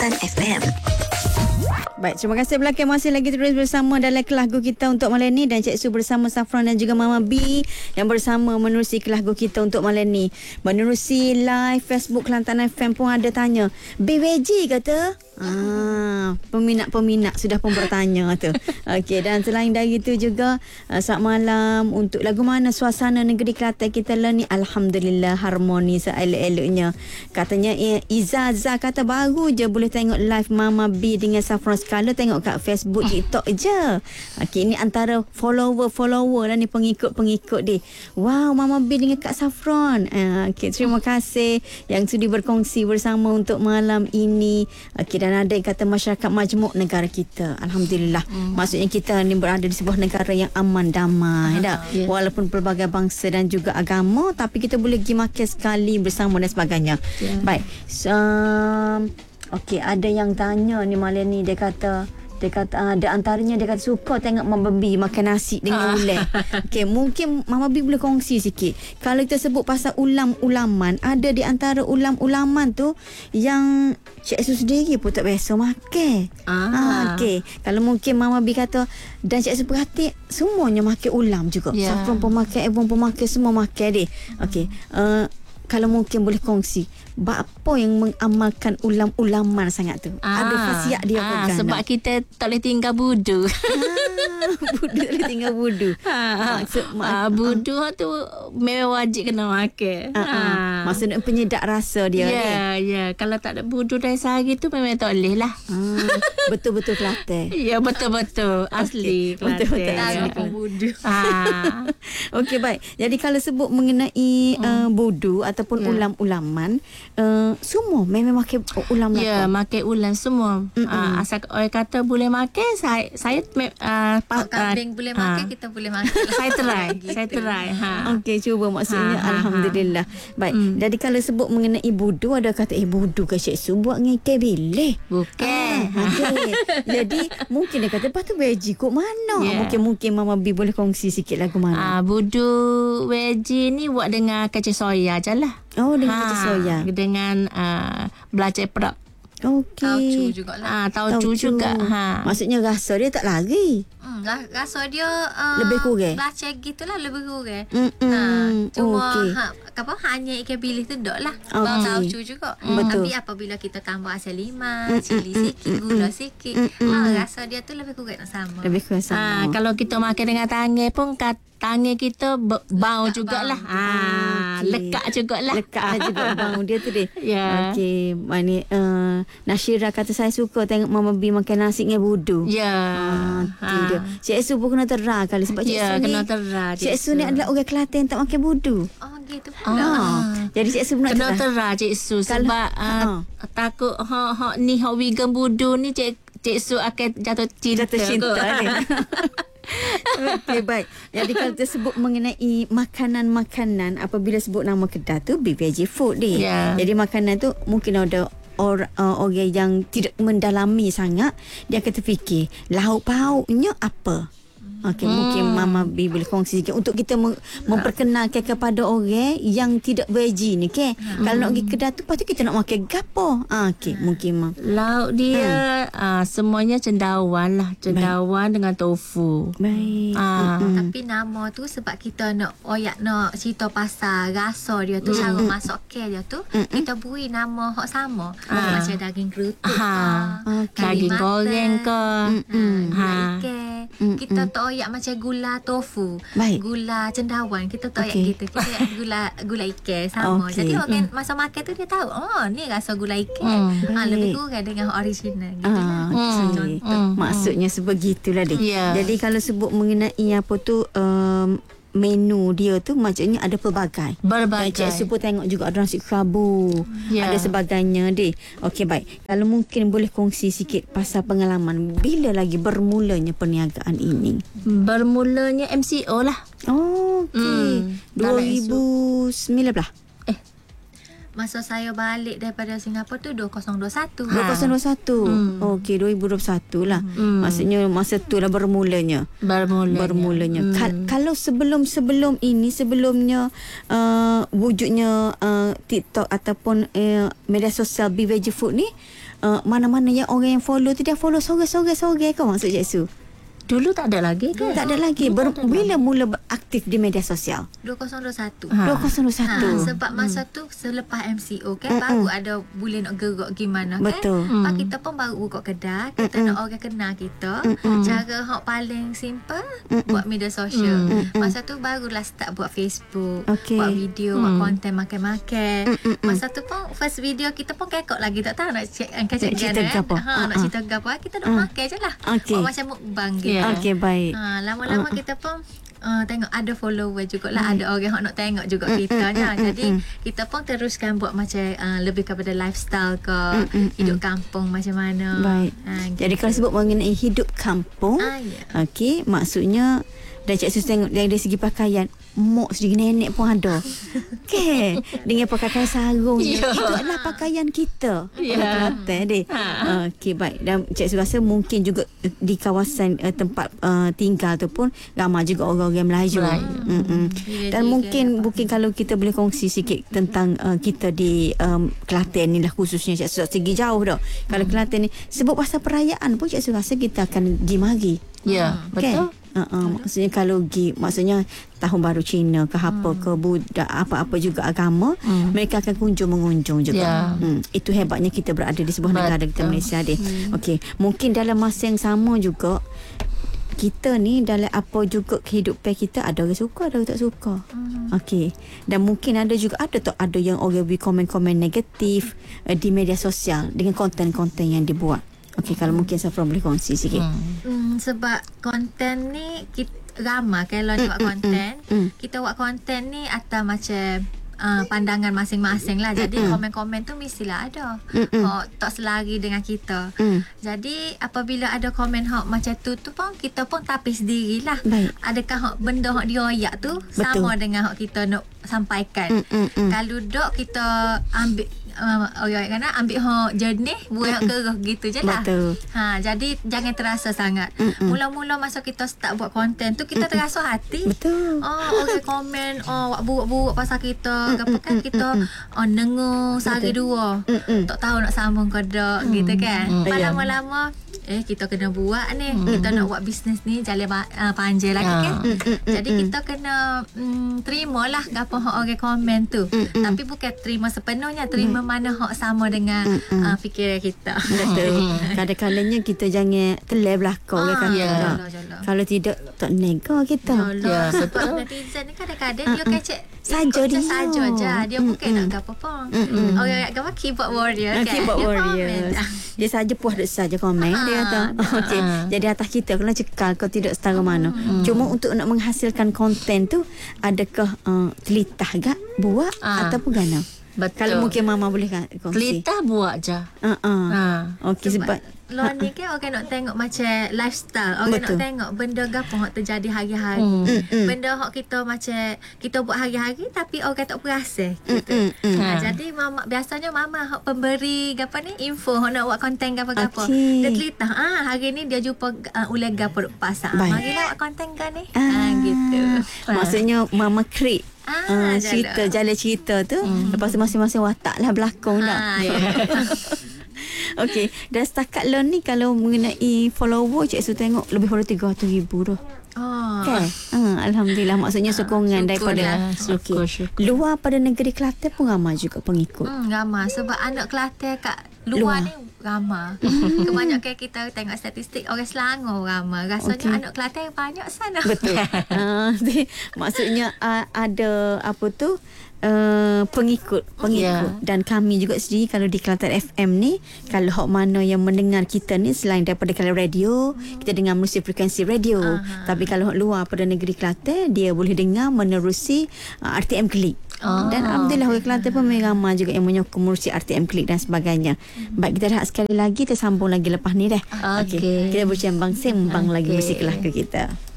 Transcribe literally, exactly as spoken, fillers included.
Bulletin F M. Baik, terima kasih belakang masih lagi terus bersama dalam kelagu kita untuk malam ni, dan Cik Su bersama Safran dan juga Mama B yang bersama menerusi kelagu kita untuk malam ni. Menerusi live Facebook Kelantan F M pun ada tanya, B W J kata? Ah, peminat-peminat sudah pun bertanya tu. Okey, dan selain dari itu juga uh, selamat malam untuk lagu mana suasana negeri Kelantan kita lah ni. Alhamdulillah harmoni seelok-eloknya. Katanya eh, Iza Zah kata baru je boleh tengok live Mama B dengan Safran. Kalau tengok kat Facebook, TikTok je. Okey, ni antara follower-follower lah ni, pengikut-pengikut dia. Wow, Mama B dengan Kak Safran. Uh, Okey, terima kasih yang sudi berkongsi bersama untuk malam ini. Okey, dan ada yang kata masyarakat majmuk negara kita. Alhamdulillah. Hmm. Maksudnya kita ni berada di sebuah negara yang aman damai. Tak? Yeah. Walaupun pelbagai bangsa dan juga agama, tapi kita boleh pergi makan sekali bersama dan sebagainya. Yeah. Baik. So, um, Okey, ada yang tanya ni malam ni, dia kata dia kata ada antaranya dia kata suka tengok Mama B makan nasi dengan ulam. Okey, mungkin Mama B boleh kongsi sikit. Kalau kita sebut pasal ulam-ulaman, ada di antara ulam-ulaman tu yang Cik Su sendiri pun tak biasa makan. Ah. Ah, okey. Kalau mungkin Mama B kata, dan Cik Su perhati semuanya makan ulam juga. Yeah. Safran pun makan, Ebon pun makan, semua makan deh. Okey. Uh, kalau mungkin boleh kongsi, apa yang mengamalkan ulam-ulaman sangat tu? Ah, ada khasiat dia ah, apa? Sebab kita tak boleh tinggal budu. Ah, budu tak boleh tinggal budu. Ah, Maksud, ah, budu ah, tu memang wajib kena makan. Ah, ah. Maksudnya penyedap rasa dia. Ya, yeah, ya. Yeah. Kalau tak ada budu dari sehari tu memang tak boleh lah. Ah, betul-betul Kelantan. Ya, betul-betul. Asli okay. Kelantan. Betul-betul asli Kelantan. budu. Ah. Okey, baik. Jadi kalau sebut mengenai hmm. uh, budu ataupun yeah. ulam-ulaman, uh, semua memang makan ulam lah. Ya, yeah, makan ulam semua. Uh, asal orang kata boleh makan, saya saya uh, Pak kambing uh, boleh makan, ha. Kita boleh makan. Saya try, gitu. Saya try. Ha. Okey, cuba maksudnya. Ha, ha, alhamdulillah. Ha. Baik. Hmm. Jadi kalau sebut mengenai budu, ada kata eh budu ke Cik Su buat dengan ikan bilis. Bukan. Ha, okay. Jadi mungkin dia kata lepas tu veggie kok mana? Yeah. Mungkin-mungkin Mama B boleh kongsi sikit lagu mana. Ah, budu veggie ni buat dengan kacang soya je lah. Oh, dengan ha, kacang soya. Dengan uh, belacan perak. Okey. Taucu jugalah. Ah, taucu juga. Ha. Maksudnya rasa dia tak lari. Hmm, rasa dia uh, lebih kurang. Belacan gitulah lebih kurang. Hmm. Ha, cuma okay. ha, apa hanya ikan bilis tu dok lah. Okay. Bawang taucu juga. Mm. Tapi apabila kita tambah asam lima, mm, cili mm, sikit, mm, gula sikit, mm, ha, rasa dia tu lebih kurang sama. Lebih kurang sama. Ha, kalau kita makan dengan tangan pun kat tangan kita bau jugalah. Ah, okay. Lekat jugalah. Lekat juga bau dia tu deh. Ya. Okey, mana uh, Nashira kata saya suka tengok Mama B makan nasi dengan budu. Ya. Ah, ha. Cik Su pun kena terah kali sebab Cik ya, Su ni kena terah. Cik Su ni adalah orang Kelantan tak makan budu. Oh, gitu pula. Ah. Jadi Cik Su nak kena terah. terah Cik Su sebab uh, uh, takut ha ha ni hak vegan budu ni Cik Cik Su akan jatuh cinta. Jatuh cinta ni. Okey, baik. Jadi kalau kita sebut mengenai makanan-makanan, apabila sebut nama kedai tu B W J Food dia. Yeah. Jadi makanan tu mungkin ada or, uh, orang yang tidak mendalami sangat, dia akan terfikir lauk pauknya apa. Okey, hmm. mungkin Mama B boleh kongsi sikit untuk kita mem- memperkenalkan kepada orang yang tidak veggie ni, okey. Hmm. Kalau nak pergi kedai tu, lepas tu kita nak makan gapo? Ah, okey, hmm. mungkin Mam. Lauk dia hmm. ah, semuanya cendawan lah, cendawan baik. Dengan tofu. Baik. Ah. Hmm. Tapi nama tu sebab kita nak oyak nak cerita pasal rasa dia tu, hmm. cara masak ke dia tu, hmm. kita beri nama hak sama. Ah. Macam daging kerutuk, ah. ah. daging mata, goreng ke, hmm. ha. ikan. Mm, kita mm. tak oyak macam gula tofu, baik. Gula cendawan, kita tak okay. oyak gitu. Kita oyak gula gula ikan sama. Okay. Jadi orang mm. masa makan tu dia tahu, oh ni rasa gula ikan. Mm. Ha, lebih kurang dengan original gitu ah, lah. okay. Mm. Maksudnya sebegitulah dia. Yeah. Jadi kalau sebut mengenai apa tu um, menu dia tu maksudnya ada pelbagai. Berbagai. Cik Su pun tengok juga ada nasi kerabu. Yeah. Ada sebagainya deh. Okey, baik. Kalau mungkin boleh kongsi sikit pasal pengalaman bila lagi bermulanya perniagaan ini. Bermulanya M C O lah. Oh, okey. Hmm. dua ribu sembilan belas. Masa saya balik daripada Singapura tu dua ribu dua puluh satu. dua ribu dua puluh satu. Hmm. Okey, dua ribu dua puluh satu lah. Hmm. Maksudnya masa tu lah bermulanya. Bermulanya. Bermulanya. Hmm. Ka- kalau sebelum-sebelum ini, sebelumnya uh, wujudnya uh, TikTok ataupun uh, media sosial B W J Food ni, uh, mana-mana yang orang yang follow tu dia follow sore-sore-sore ke maksud Cik Su? Dulu tak ada lagi kan? Tak ada lagi. Ber, bila mula aktif di media sosial? dua ribu dua puluh satu. Ha. dua ribu dua puluh satu. Ha, sebab masa tu selepas M C O kan, baru ada boleh nak gerak gimana kan. Betul. Hmm. Pak kita pun baru buka kedai, kita Mm-mm. nak orang kenal kita. Mm-mm. Cara hak paling simple Mm-mm. buat media sosial. Mm-mm. Masa tu barulah start buat Facebook, Okey. buat video, Mm. buat konten makan-makan. Mm-mm. Masa tu pun first video kita pun kekok lagi, tak tahu nak cek angkat Nak cek cerita kan. ke apa? Ha, nak Uh-uh. cerita ke apa, kita nak Uh. makan je lah. Okey. Buat macam mukbang gitu. Yeah. Okey, baik. Ha, lama-lama Uh-uh. kita pun uh, tengok ada follower jugalah, ada orang yang nak tengok juga kita nya. Jadi kita pun teruskan buat macam uh, lebih kepada lifestyle ke, Mm-mm. hidup kampung macam mana. Baik. Ha, Jadi kalau sebut mengenai hidup kampung, Ah, ya. okey, maksudnya dan Cik Su tengok dari segi pakaian, mak sendiri nenek pun ada. Okey, dengan pakaian sarung Ya. itu adalah pakaian kita. Ya. Kelantan deh. Ha. Okey, baik. Dan Cik Su rasa mungkin juga di kawasan uh, tempat uh, tinggal tu pun ramai juga orang-orang Melayu. Melayu. Mm-mm. Bila Dan dia mungkin apa? mungkin kalau kita boleh kongsi sikit tentang uh, kita di um, Kelantan ni lah khususnya Cik Su, segi jauh dah. Kalau Kelantan ni sebut pasal perayaan pun Cik Su rasa kita akan pergi mari. Ya, betul. Kan? Uh-uh, maksudnya kalau pergi, maksudnya tahun baru Cina ke apa ke Buddha apa-apa juga agama, Hmm. mereka akan kunjung mengunjung juga. Ya. Hmm, itu hebatnya kita berada di sebuah Betul. negara kita Malaysia deh. Okey, mungkin dalam masa yang sama juga kita ni dalam apa juga kehidupan kita ada orang suka, ada orang tak suka. Okey. Dan mungkin ada juga ada tak ada yang orang beri komen-komen negatif uh, di media sosial dengan konten-konten yang dibuat. Okey, kalau mungkin Safra boleh kongsi sikit. Hmm. Hmm, sebab konten ni kita ramai kalau nak buat konten, mm. kita buat konten ni atas macam uh, pandangan masing-masing lah. Jadi komen-komen tu mestilah ada. Mm-mm. Oh, tak selari dengan kita. Mm. Jadi apabila ada komen hak macam tu tu pun kita pun tapis sendirilah. Baik. Adakah hak benda hak dioyak tu Betul. sama dengan hak kita nak sampaikan. Mm, mm, mm. Kalau dok kita ambil uh, orang kata ambil hak jernih, buat hak keruh gitu je lah. Betul. Ha, jadi jangan terasa sangat. Mm-mm. Mula-mula masa kita start buat konten tu kita terasa hati. Betul. Oh, orang komen, oh, wak buruk-buruk pasal kita. Apa kan kita oh, dengar sehari dua. Mm-mm. Tak tahu nak sambung ke tak, gitu kan. Mm. Lepas Ya. lama-lama, eh kita kena buat ni. Kita nak buat bisnes ni jalan uh, panjang lagi Ya. kan. Jadi kita kena mm, terimalah apa hak orang komen tu. Tapi bukan terima sepenuhnya, terima mana hak sama dengan uh, fikiran kita. Betul. Kadang-kadangnya kita jangan telah belakang orang Ah, kata. ya. tak. Jalan, jalan. Kalau tidak tak nega kita. Ya, Ya, sebab betul. netizen ni kadang-kadang dia kecek Saja dia. saja je. Dia bukan nak gapo pun. Orang nak gapo keyboard warrior Ah, kan. keyboard Dia warriors. komen. Dia saja puas duk saja komen dia kata. Okey. Ah. Jadi atas kita kena cekal kau tidak setara mana. Cuma untuk nak menghasilkan konten tu adakah uh, telitah gak buat Ah. ataupun gana? Betul. Kalau mungkin mama boleh kan kongsi. Telitah buat je. Ha ah. Ha. Okey sebab Luar ni kan orang nak tengok macam lifestyle. Orang Betul. nak tengok benda gapo hak terjadi hari-hari. Hmm. Mm-mm. Benda hak kita macam kita buat hari-hari tapi orang tak perasan. Mm-mm. Mm. Ha, Ha. jadi mama biasanya mama hak pemberi gapo ni info hak nak buat konten gapo-gapo. Okey. Dia telitah. Ah hari ni dia jumpa uh, ulang gapo duk pasang. Baik. Marilah buat konten kan ni. Ah, Ha gitu. Maksudnya mama create Ah, ah, cerita jalan cerita tu hmm. lepas tu masing-masing watak lah belakang dah. Ha ya. Okey, dan setakat lo ni kalau mengenai follower Cik Su tengok lebih pada tiga ratus ribu dah. Oh. Kan? Ha, alhamdulillah maksudnya sokongan syukur daripada lah. Syukur, okey. syukur. Luar pada negeri Kelantan pun ramai juga pengikut. Hmm, ramai sebab anak Kelantan kat luar, Luar. ni ramai. Kebanyakan kita tengok statistik orang Selangor ramai. Rasanya Okey. anak Kelantan banyak sana. Betul. Ha, maksudnya uh, ada apa tu? Uh, pengikut pengikut Ya. dan kami juga sendiri kalau di Kelantan F M ni kalau hok mana yang mendengar kita ni selain daripada kalau radio kita dengar menerusi frekuensi radio Aha. tapi kalau hok luar pada negeri Kelantan dia boleh dengar menerusi uh, R T M Klik. Oh. Dan alhamdulillah orang Kelantan pun memang ramai juga yang menyokong menerusi R T M Klik dan sebagainya. Baik, kita rehat sekali lagi, kita sambung lagi lepas ni dah. Okey. Kita bercembang sembang lagi Okey. musik kelakar kita.